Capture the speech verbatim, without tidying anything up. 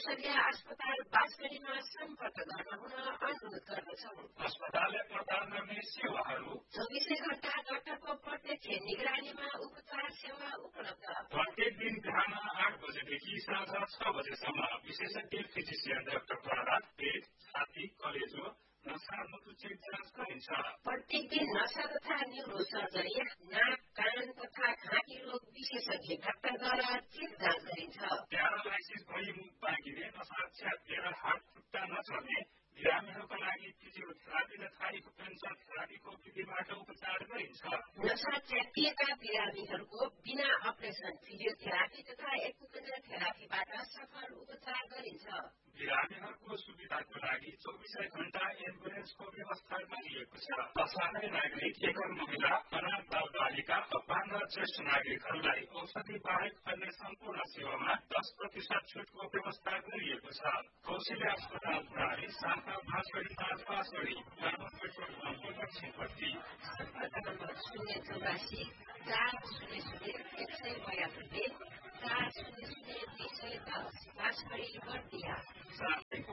विशेषज्ञ अस्पताल बाँसगढीमा सम्पर्क गर्न हुन अनुरोध गर्दछौँ। अस्पतालले प्रदान गर्ने सेवाहरू चौबिसै घण्टा डाक्टरको प्रत्यक्ष निगरानीमा उपचार सेवा उपलब्ध। प्रत्येक दिन बिहान आठ बजेदेखि साँझ छ बजेसम्म विशेषज्ञ फिजिसियन डाक्टरद्वारा पेट, छाती, कलेजो, नसा मुटुचेक जाँच गरिन्छ। प्रत्येक दिन नसा तथा न्युरो सर्जरी, नाक, कान तथा घाँटी रोग विशेषज्ञ डाक्टरद्वारा चेक जाँच गरिन्छ। प्यारालाइसिस भई मुख बाँगिने, नसा च्यातिएर हात खुट्टा नचल्ने बिरामीहरूका लागि फिजियोथेरापी तथा एक्युपेन्सर थेरापीको विधिबाट उपचार गरिन्छ। नसा च्यातिएका बिरामीहरूको बिना अपरेसन फिजियोथेरापी तथा एक्युपेन्सर थेरापीबाट सफल उपचार गरिन्छ। बिरामीहरूको सुविधाको लागि चौबिसै घण्टा एम्बुलेन्सको व्यवस्था गरिएको छ। असाध्य नागरिक, एकल महिला, अनाथ बाल बालिका, अपाङ्ग ज्येष्ठ नागरिकहरूलाई औषधि बाहेक अन्य सम्पूर्ण सेवामा दस प्रतिशत छुटको व्यवस्था गरिएको छ। कौशल्या अस्पताल प्रणाली शाखा बाँसगढी पाँच बाँसगढी पेट्रोल पम्पको दक्षिणपट्टि शून्य चौरासी चार शून्य शून्य एक सय बयानब्बे चार शून्य शून्य दुई सय दस बाँसगढी बर्दिया।